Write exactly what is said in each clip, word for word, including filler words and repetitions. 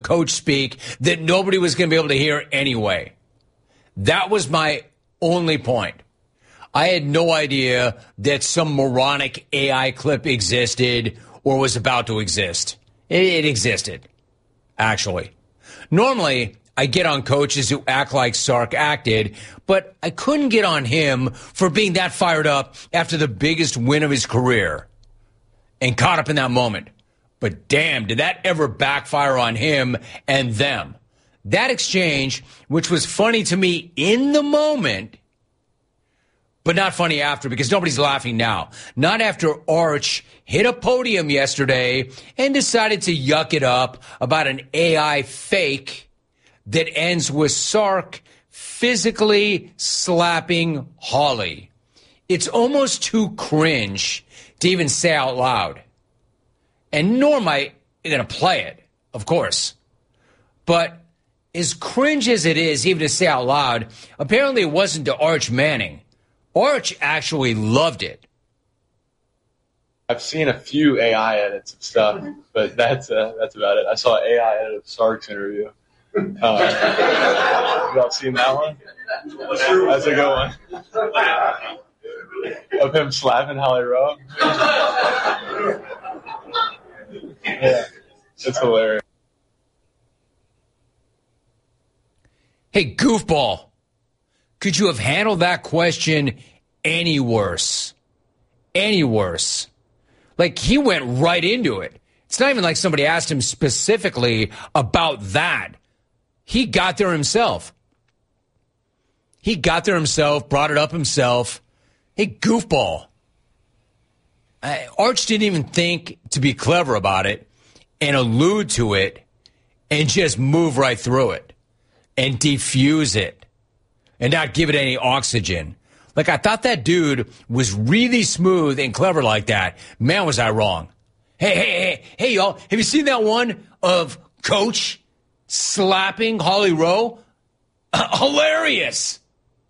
coach speak that nobody was going to be able to hear anyway. That was my only point. I had no idea that some moronic A I clip existed or was about to exist. It, it existed, actually. Normally, I get on coaches who act like Sark acted, but I couldn't get on him for being that fired up after the biggest win of his career and caught up in that moment. But damn, did that ever backfire on him and them. That exchange, which was funny to me in the moment, but not funny after because nobody's laughing now. Not after Arch hit a podium yesterday and decided to yuck it up about an A I fake that ends with Sark physically slapping Holly. It's almost too cringe to even say out loud. And nor am I going to play it, of course. But as cringe as it is, even to say out loud, apparently it wasn't to Arch Manning. Arch actually loved it. I've seen a few A I edits of stuff, but that's uh, that's about it. I saw an A I edit of Sark's interview. Uh, y'all seen that one? That's a good one. Of him slapping Holly Rowe. Yeah, it's hilarious. Hey, goofball, could you have handled that question any worse? Any worse? Like, he went right into it. It's not even like somebody asked him specifically about that. He got there himself. He got there himself, brought it up himself. Hey, goofball. I, Arch didn't even think to be clever about it and allude to it and just move right through it and defuse it and not give it any oxygen. Like, I thought that dude was really smooth and clever like that. Man, was I wrong. Hey, hey, hey, hey, y'all, have you seen that one of Coach slapping Holly Rowe? Uh, hilarious.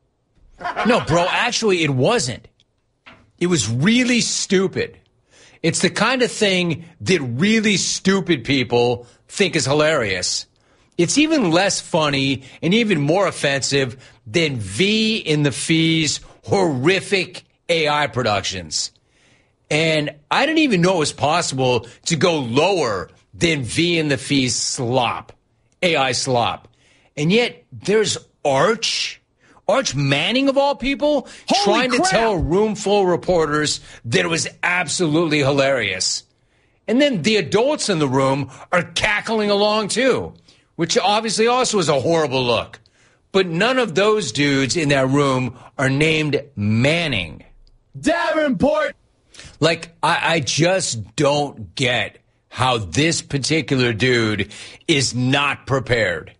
No, bro, actually, it wasn't. It was really stupid. It's the kind of thing that really stupid people think is hilarious. It's even less funny and even more offensive than V in the Fee's horrific A I productions. And I didn't even know it was possible to go lower than V in the Fee's slop, A I slop. And yet there's Arch, Arch Manning of all people, Holy trying crap. to tell a room full of reporters that it was absolutely hilarious. And then the adults in the room are cackling along too, which obviously also is a horrible look. But none of those dudes in that room are named Manning. Davenport! Like, I, I just don't get how this particular dude is not prepared.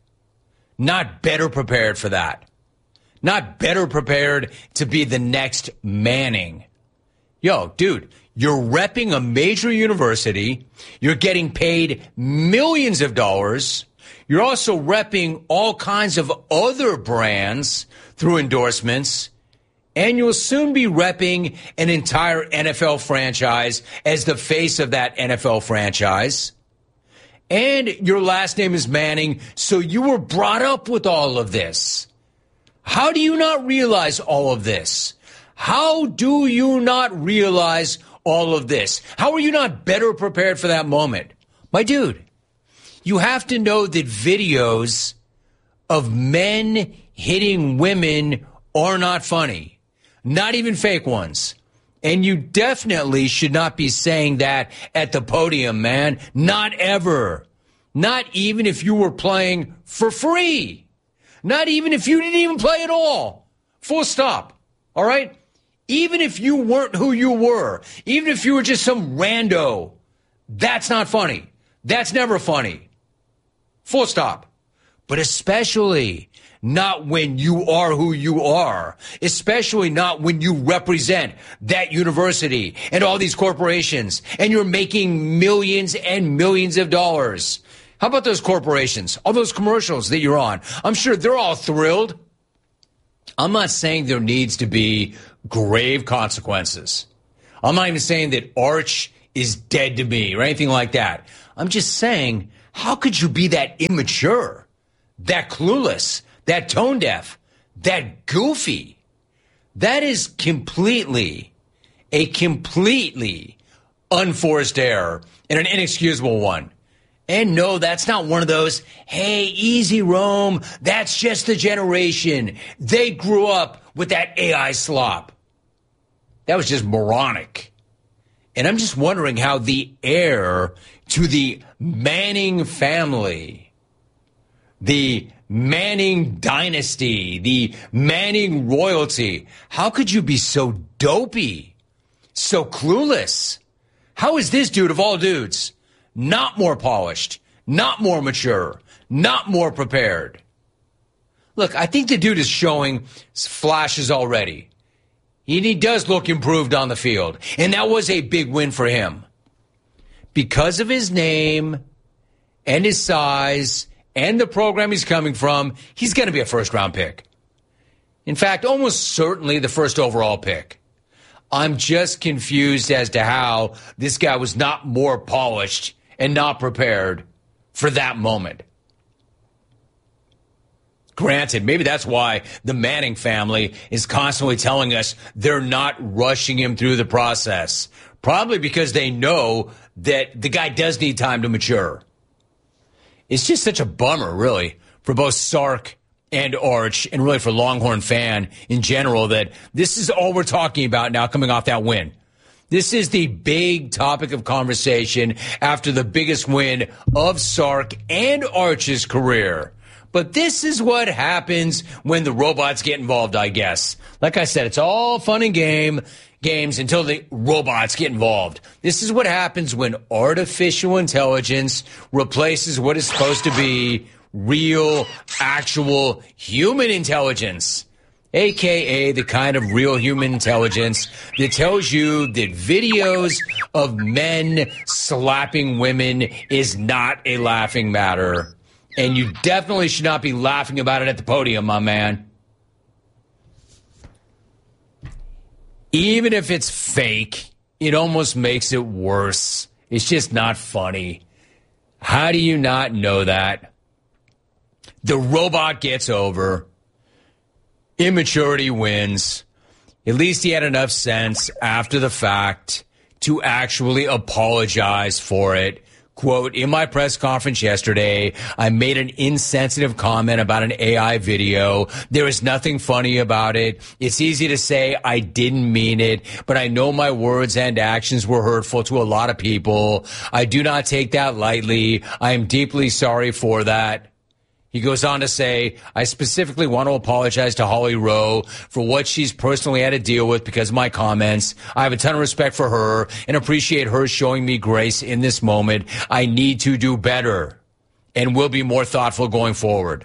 Not better prepared for that. Not better prepared to be the next Manning. Yo, dude, you're repping a major university. You're getting paid millions of dollars. You're also repping all kinds of other brands through endorsements. And you'll soon be repping an entire N F L franchise as the face of that N F L franchise. And your last name is Manning, so you were brought up with all of this. How do you not realize all of this? How do you not realize all of this? How are you not better prepared for that moment? My dude, you have to know that videos of men hitting women are not funny. Not even fake ones. And you definitely should not be saying that at the podium, man. Not ever. Not even if you were playing for free. Not even if you didn't even play at all. Full stop. All right? Even if you weren't who you were. Even if you were just some rando. That's not funny. That's never funny. Full stop. But especially not when you are who you are, especially not when you represent that university and all these corporations and you're making millions and millions of dollars. How about those corporations, all those commercials that you're on? I'm sure they're all thrilled. I'm not saying there needs to be grave consequences. I'm not even saying that Arch is dead to me or anything like that. I'm just saying, How could you be that immature, that clueless, that tone deaf, that goofy? That is completely, a completely unforced error and an inexcusable one. And no, that's not one of those, hey, easy, Rome. That's just the generation. They grew up with that A I slop. That was just moronic. And I'm just wondering how the heir to the Manning family, the Manning dynasty, the Manning royalty, how could you be so dopey, so clueless? How is this dude of all dudes not more polished, not more mature, not more prepared? Look, I think the dude is showing flashes already. And he does look improved on the field. And that was a big win for him. Because of his name and his size and the program he's coming from, he's going to be a first-round pick. In fact, almost certainly the first overall pick. I'm just confused as to how this guy was not more polished and not prepared for that moment. Granted, maybe that's why the Manning family is constantly telling us they're not rushing him through the process. Probably because they know that the guy does need time to mature. It's just such a bummer, really, for both Sark and Arch, and really for Longhorn fan in general, that this is all we're talking about now coming off that win. This is the big topic of conversation after the biggest win of Sark and Arch's career. But this is what happens when the robots get involved, I guess. Like I said, it's all fun and game games until the robots get involved. This is what happens when artificial intelligence replaces what is supposed to be real, actual human intelligence, a k a the kind of real human intelligence that tells you that videos of men slapping women is not a laughing matter. And you definitely should not be laughing about it at the podium, my man. Even if it's fake, it almost makes it worse. It's just not funny. How do you not know that? The robot gets over. Immaturity wins. At least he had enough sense after the fact to actually apologize for it. Quote, in my press conference yesterday, I made an insensitive comment about an A I video. There is nothing funny about it. It's easy to say I didn't mean it, but I know my words and actions were hurtful to a lot of people. I do not take that lightly. I am deeply sorry for that. He goes on to say, I specifically want to apologize to Holly Rowe for what she's personally had to deal with because of my comments. I have a ton of respect for her and appreciate her showing me grace in this moment. I need to do better and will be more thoughtful going forward.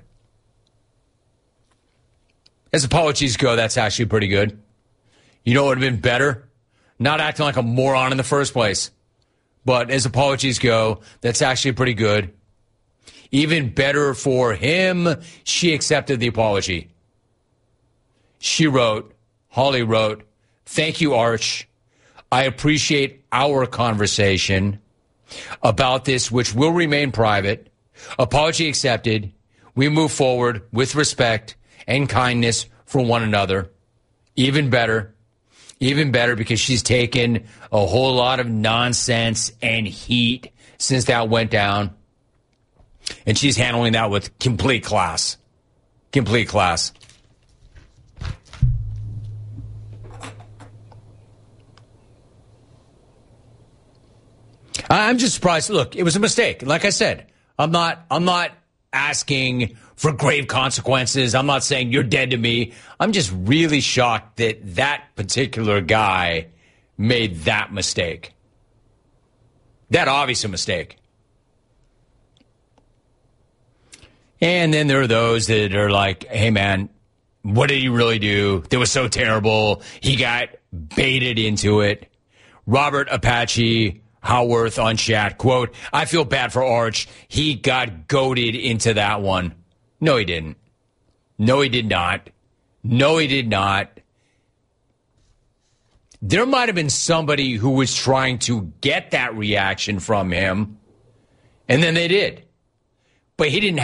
As apologies go, that's actually pretty good. You know what would have been better? Not acting like a moron in the first place. But as apologies go, that's actually pretty good. Even better for him, she accepted the apology. She wrote, Holly wrote, thank you, Arch. I appreciate our conversation about this, which will remain private. Apology accepted. We move forward with respect and kindness for one another. Even better. Even better because she's taken a whole lot of nonsense and heat since that went down. And she's handling that with complete class. Complete class. I'm just surprised. Look, it was a mistake. Like I said, I'm not I'm not asking for grave consequences. I'm not saying you're dead to me. I'm just really shocked that that particular guy made that mistake. That obvious a mistake. And then there are those that are like, hey, man, what did he really do? That was so terrible. He got baited into it. Robert Apache Howarth on chat, quote, I feel bad for Arch. He got goaded into that one. No, he didn't. No, he did not. No, he did not. There might have been somebody who was trying to get that reaction from him, and then they did. but he didn't